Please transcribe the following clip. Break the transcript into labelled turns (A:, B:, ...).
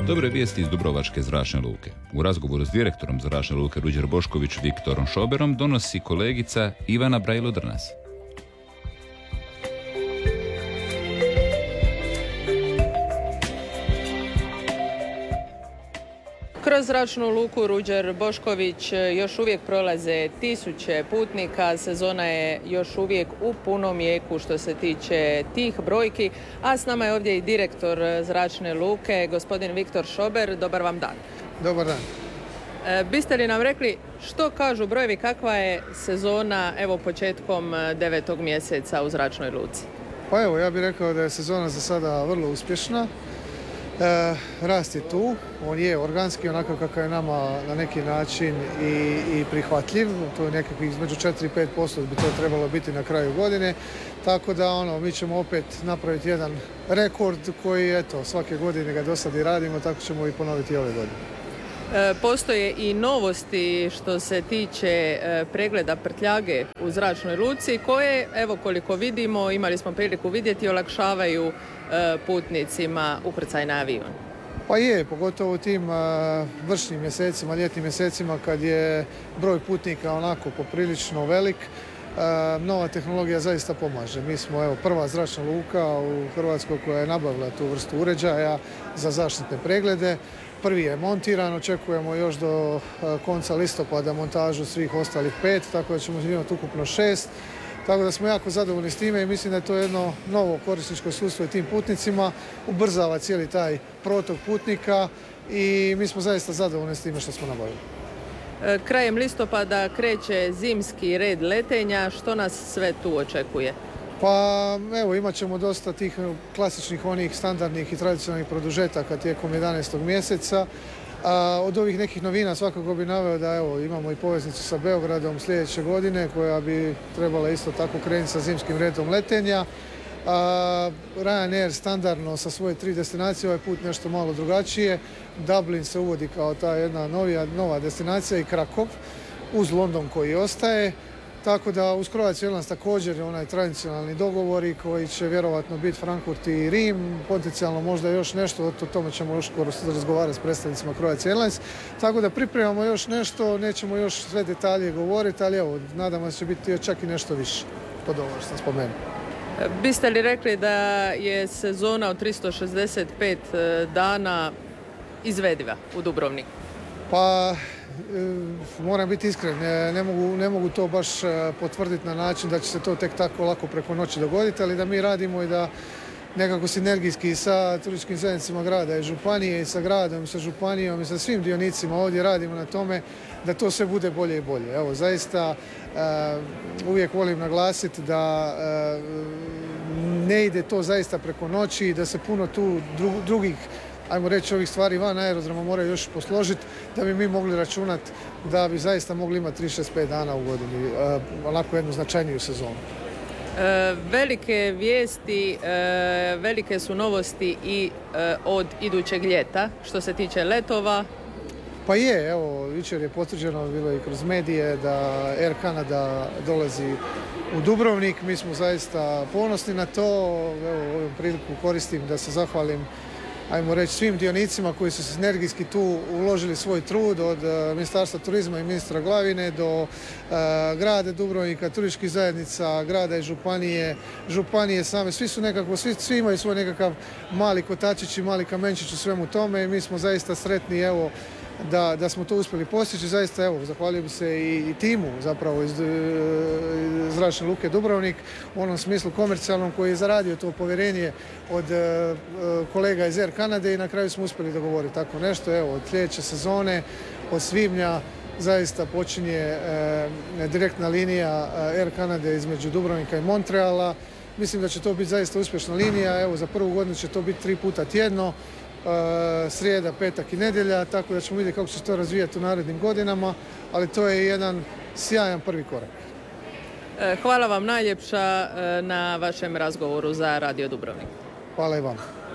A: Dobre vijesti iz Dubrovačke zračne luke. U razgovoru s direktorom zračne luke Ruđer Bošković Viktorom Šoberom donosi kolegica Ivana Brajlo-Drnas.
B: Kroz zračnu luku Ruđer Bošković još uvijek prolaze tisuće putnika, sezona je još uvijek u punom jeku što se tiče tih brojki, a s nama je ovdje i direktor zračne luke, gospodin Viktor Šober. Dobar vam dan.
C: Dobar dan.
B: Biste li nam rekli što kažu brojevi, kakva je sezona evo početkom 9. mjeseca u zračnoj luci?
C: Pa evo, ja bih rekao da je sezona za sada vrlo uspješna. Rast je tu, on je organski onako kako je nama na neki način i prihvatljiv, to je nekakvih između 4 i 5% bi to trebalo biti na kraju godine, tako da mi ćemo opet napraviti jedan rekord koji eto svake godine ga do sada i radimo, tako ćemo i ponoviti ove godine.
B: Postoje i novosti što se tiče pregleda prtljage u zračnoj luci koje, evo koliko vidimo, imali smo priliku vidjeti, olakšavaju putnicima ukrcaj na avion.
C: Pa je, pogotovo u tim vršnim mjesecima, ljetnim mjesecima kad je broj putnika onako poprilično velik, nova tehnologija zaista pomaže. Mi smo prva zračna luka u Hrvatskoj koja je nabavila tu vrstu uređaja za zaštitne preglede. Prvi je montiran, očekujemo još do konca listopada montažu svih ostalih 5, tako da ćemo imati ukupno 6. Tako da smo jako zadovoljni s time i mislim da je to jedno novo korisničko iskustvo i tim putnicima, ubrzava cijeli taj protok putnika i mi smo zaista zadovoljni s time što smo nabavili.
B: Krajem listopada kreće zimski red letenja, što nas sve tu očekuje?
C: Pa evo, imat ćemo dosta tih klasičnih, onih standardnih i tradicionalnih produžetaka tijekom 11. mjeseca. Od ovih nekih novina svakako bi naveo da imamo i poveznicu sa Beogradom sljedeće godine koja bi trebala isto tako krenuti sa zimskim redom letenja. Ryanair standardno sa svoje 3 destinacije, ovaj put nešto malo drugačije. Dublin se uvodi kao ta jedna nova destinacija i Krakov uz London koji ostaje. Tako da uz Croatia Airlines također onaj tradicionalni dogovori koji će vjerovatno biti Frankfurt i Rim, potencijalno možda još nešto, o tome ćemo još skoro razgovarati s predstavnicima Croatia Airlines. Tako da pripremamo još nešto, nećemo još sve detalje govoriti, ali evo, nadamo se će biti čak i nešto više pod ovo što sam spomenuo.
B: Biste li rekli da je sezona od 365 dana izvediva u Dubrovniku?
C: Pa moram biti iskren, ne mogu to baš potvrditi na način da će se to tek tako lako preko noći dogoditi, ali da mi radimo i da nekako sinergijski sa turističkim zajednicama grada i županije i sa gradom i sa županijom i sa svim dionicima ovdje radimo na tome da to sve bude bolje i bolje. Evo, zaista uvijek volim naglasiti da ne ide to zaista preko noći i da se puno tu drugih, ajmo reći, ovih stvari van aerodroma moraju još posložiti da bi mi mogli računati da bi zaista mogli imati 365 dana u godini, onako jednu značajniju sezonu.
B: Velike vijesti, velike su novosti i od idućeg ljeta što se tiče letova.
C: Pa je, evo, jučer je potvrđeno, bilo i kroz medije, da Air Canada dolazi u Dubrovnik. Mi smo zaista ponosni na to. Evo, ovom priliku koristim da se zahvalim, ajmo reći, svim dionicima koji su sinergijski tu uložili svoj trud, od Ministarstva turizma i ministra Glavine do grada Dubrovnika, turističkih zajednica, grada i županije same. Svi su nekako, svi imaju svoj nekakav mali kotačić i mali kamenčić u svemu tome i mi smo zaista sretni, evo, da smo to uspjeli postići. Zaista, evo, zahvaljujem se i timu zapravo iz Zračne luke Dubrovnik u onom smislu komercijalnom koji je zaradio to povjerenje od kolega iz Air Canade i na kraju smo uspjeli dogovoriti tako nešto. Evo, od sljedeće sezone, od svibnja, zaista počinje direktna linija Air Canade između Dubrovnika i Montreala. Mislim da će to biti zaista uspješna linija. Evo, za prvu godinu će to biti 3 puta tjedno. Srijeda, petak i nedjelja, tako da ćemo vidjeti kako će se to razvijati u narednim godinama, ali to je jedan sjajan prvi korak.
B: Hvala vam najljepša na vašem razgovoru za Radio Dubrovnik.
C: Hvala i vam.